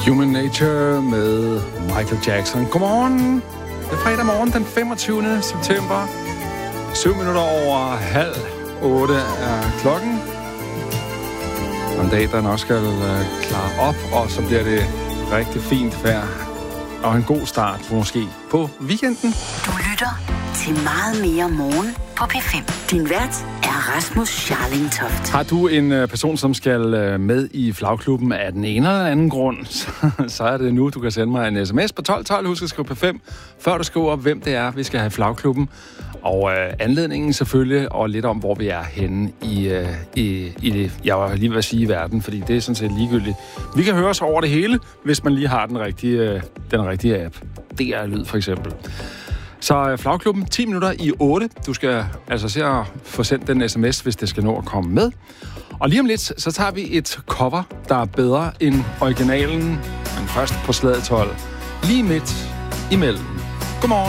Human Nature med Michael Jackson. Godmorgen. Det er fredag morgen den 25. september. 7 minutter over 7:30 er klokken. Og en dag, der nok skal klare op, og så bliver det rigtig fint vejr. Og en god start måske på weekenden. Du lytter til Meget mere morgen på P5. Din vært er Rasmus Scharling Toft. Har du en person, som skal med i flagklubben af den ene eller anden grund, så er det nu, du kan sende mig en sms på 1212. Husk at skrive P5, før du skriver, hvem det er, vi skal have flagklubben. Og anledningen selvfølgelig, og lidt om, hvor vi er henne i det, jeg var lige ved at sige, i verden, fordi det er sådan set ligegyldigt. Vi kan høre os over det hele, hvis man lige har den rigtige app. Det er lyd for eksempel. Så flagklubben, 10 minutter i 8. Du skal altså se at få sendt den sms, hvis det skal nå at komme med. Og lige om lidt, så tager vi et cover, der er bedre end originalen, men først på slaget 12. Lige midt imellem. Godmorgen.